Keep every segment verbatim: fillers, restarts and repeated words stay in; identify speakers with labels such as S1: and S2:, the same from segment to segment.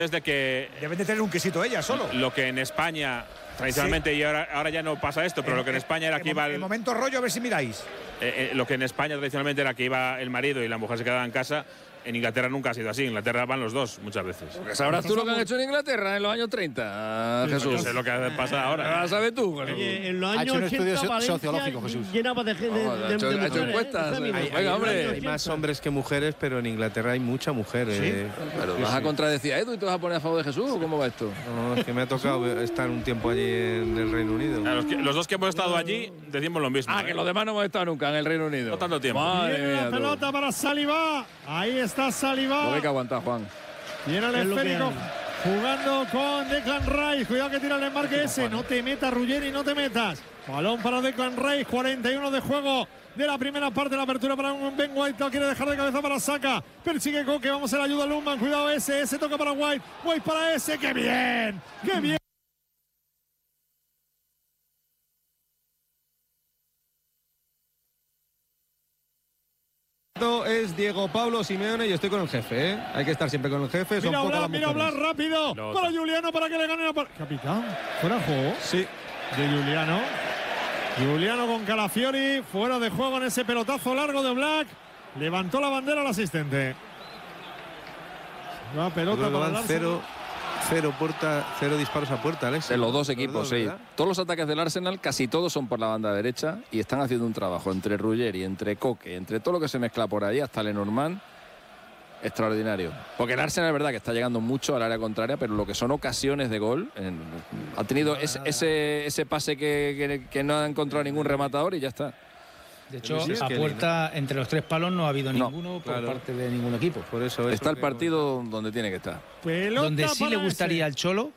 S1: de que
S2: deben de tener un quesito ella solo.
S1: Lo que en España tradicionalmente, sí. y ahora, ahora ya no pasa esto, pero en, lo que en España era que iba el,
S2: el momento rollo, a ver si miráis.
S1: Eh, eh, lo que en España tradicionalmente era que iba el marido y la mujer se quedaba en casa. En Inglaterra nunca ha sido así. En Inglaterra van los dos muchas veces.
S3: Porque sabrás tú lo que han hecho en Inglaterra en los años treinta,
S1: sí,
S3: Jesús.
S1: Yo sé lo que pasa ahora.
S3: ¿Lo sabes tú?
S4: Oye, en los años ochenta, Valencia sociológico, Jesús. Llenaba de gente.
S3: Oh, de, de, de, de hecho encuestas.
S5: Hay, hay, Venga, hombre. Hay más hombres que mujeres, pero en Inglaterra hay mucha mujer. ¿Sí? Eh,
S3: pero vas sí. a contradecir a Edu y te vas a poner a favor de Jesús, ¿o cómo va esto?
S5: No, es que me ha tocado estar un tiempo allí en el Reino Unido.
S1: Claro, los, que, los dos que hemos estado allí decimos lo mismo.
S3: Ah, ¿eh? Que los demás no hemos estado nunca en el Reino Unido.
S1: No tanto tiempo.
S4: Madre mía, la pelota tú. Para Saliba. Ahí está Saliba.
S3: No hay que aguantar, Juan.
S4: Y en el esférico jugando con Declan Rice. Cuidado que tira el desmarque ese. No te metas, Ruggeri, no te metas. Balón para Declan Rice. cuarenta y uno de juego de la primera parte. La apertura para un Ben White. Lo quiere dejar de cabeza para Saka. Persigue Koke. Vamos a la ayuda a Lundman. Cuidado ese. Ese toca para White. White para ese. ¡Qué bien! ¡Qué bien!
S5: Es Diego Pablo Simeone y estoy con el jefe, ¿eh? Hay que estar siempre con el jefe.
S4: Mira
S5: Son
S4: hablar, mira hablar rápido. No, para Juliano para que le gane la par... Capitán, fuera de juego.
S5: Sí.
S4: De Juliano. Juliano con Calafiori, fuera de juego en ese pelotazo largo de Black. Levantó la bandera al asistente. La pelota
S5: Luego
S4: para
S5: van cero, cero, puerta, cero disparos a puerta, Alex.
S3: De los dos equipos, los dos, sí.
S5: ¿verdad?
S3: Todos los ataques del Arsenal, casi todos son por la banda derecha y están haciendo un trabajo entre Ruggeri, entre Koke, entre todo lo que se mezcla por ahí, hasta Lenormand, extraordinario. Porque el Arsenal es verdad que está llegando mucho al área contraria, pero lo que son ocasiones de gol, en, ha tenido ese, ese, ese pase que, que, que no ha encontrado ningún rematador y ya está.
S6: De hecho, a puerta entre los tres palos no ha habido
S3: no,
S6: ninguno por
S5: claro.
S6: parte de ningún equipo.
S5: Por eso
S3: está el partido donde tiene que estar.
S4: Pelota
S6: donde sí le gustaría
S4: ese.
S6: al Cholo,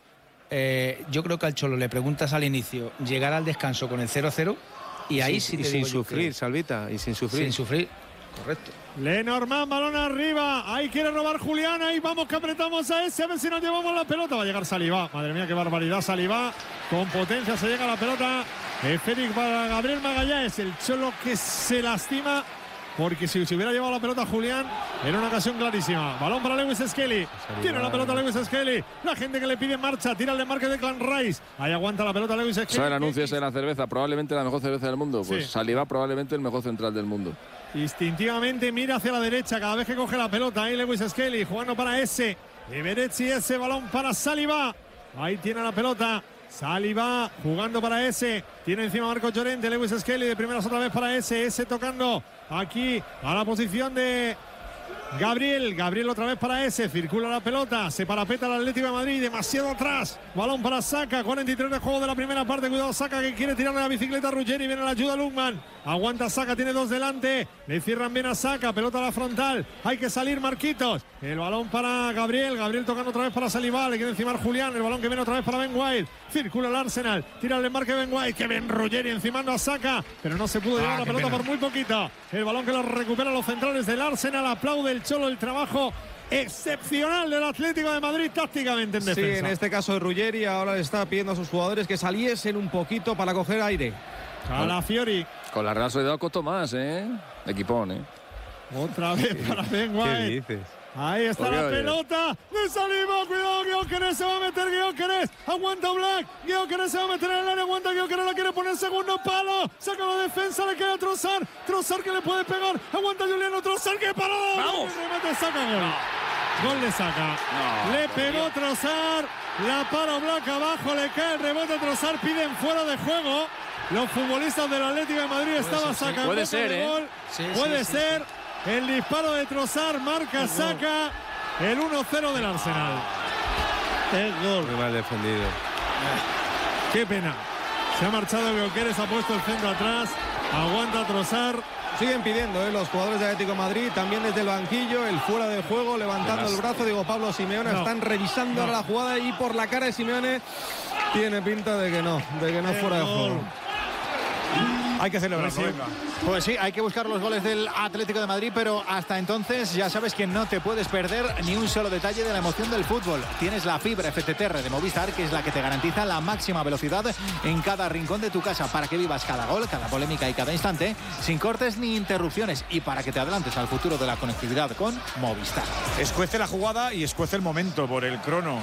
S6: eh, yo creo que al Cholo le preguntas al inicio, llegar al descanso con el cero cero y ahí sí, sí te
S5: y
S6: digo
S5: sin sufrir,
S6: que,
S5: Salvita, y sin sufrir.
S6: Sin sufrir, correcto.
S4: Lenormand, balón arriba. Ahí quiere robar Julián. Ahí vamos que apretamos a ese. A ver si nos llevamos la pelota. Va a llegar Saliba. Madre mía, qué barbaridad. Saliba. Con potencia se llega a la pelota. Eh, Félix para Gabriel Magallanes. El Cholo que se lastima. Porque si se hubiera llevado la pelota Julián, era una ocasión clarísima. Balón para Lewis Skelly. Tiene la pelota Lewis Skelly. La gente que le pide marcha. Tira el desmarque de Declan Rice. Ahí aguanta la pelota Lewis Skelly.
S3: ¿Sabe el anuncio ese de la cerveza? Probablemente la mejor cerveza del mundo. Pues sí. Saliba probablemente el mejor central del mundo.
S4: Instintivamente mira hacia la derecha cada vez que coge la pelota. Ahí Lewis Skelly jugando para ese. Everetti, ese balón para Saliba. Ahí tiene la pelota. Saliba jugando para ese. Tiene encima Marco Llorente. Lewis Skelly de primeras otra vez para ese. Ese tocando aquí a la posición de Gabriel. Gabriel otra vez para ese. Circula la pelota. Se parapeta el Atlético de Madrid. Demasiado atrás. Balón para Saka. cuarenta y tres de juego de la primera parte. Cuidado Saka que quiere tirarle la bicicleta a Ruggeri. Viene la ayuda a Lundman. Aguanta Saka. Tiene dos delante. Le cierran bien a Saka. Pelota a la frontal. Hay que salir Marquitos. El balón para Gabriel. Gabriel tocando otra vez para Saliba. Le quiere encimar Julián. El balón que viene otra vez para Ben White. Circula el Arsenal. Tira el embarque Ben White. Que bien Ruggeri encimando a Saka. Pero no se pudo llevar ah, la pelota pena. Por muy poquito. El balón que lo recupera los centrales del Arsenal. Aplaude el Cholo el trabajo excepcional del Atlético de Madrid tácticamente en defensa.
S5: Sí, en este caso Ruggeri ahora le está pidiendo a sus jugadores que saliesen un poquito para coger aire.
S4: Calafiori.
S3: Con la Real Sociedad costó más, ¿eh? Equipón, ¿eh?
S4: Otra vez para Ben White.
S5: ¿Qué dices?
S4: Ahí está oye, la oye. pelota de Saliba. Cuidado, Gyökeres se va a meter. Gyökeres aguanta Black. Gyökeres se va a meter en el área. Aguanta Gyökeres. La quiere poner segundo palo. Saca la defensa. Le queda Trossard. Trossard que le puede pegar. Aguanta Juliano Trossard. Que paró.
S3: Vamos.
S4: Remate, saca gol. No. Gol le saca. No, le pegó Trossard. La para Black abajo. Le cae el rebote. Trossard piden fuera de juego. Los futbolistas del Atlético de Madrid estaban sacando.
S3: Puede ser, ¿eh?
S4: Gol.
S6: Sí,
S4: puede
S6: sí,
S4: ser.
S6: Sí, sí.
S4: El disparo de Trossard marca, saca el uno cero del Arsenal. El gol.
S5: Muy mal defendido.
S4: Qué pena. Se ha marchado Gyökeres, ha puesto el centro atrás. Aguanta Trossard.
S5: Siguen pidiendo ¿eh? los jugadores de Atlético de Madrid, también desde el banquillo, el fuera de juego, levantando el brazo. Digo, Pablo Simeone, no. están revisando no. ahora la jugada y por la cara de Simeone tiene pinta de que no, de que no es fuera de juego.
S2: Hay que celebrarlo,
S4: Pues sí.
S2: venga.
S7: Pues sí, hay que buscar los goles del Atlético de Madrid, pero hasta entonces ya sabes que no te puedes perder ni un solo detalle de la emoción del fútbol. Tienes la fibra F T T R de Movistar, que es la que te garantiza la máxima velocidad en cada rincón de tu casa para que vivas cada gol, cada polémica y cada instante sin cortes ni interrupciones, y para que te adelantes al futuro de la conectividad con Movistar.
S2: Escuece la jugada y escuece el momento por el crono.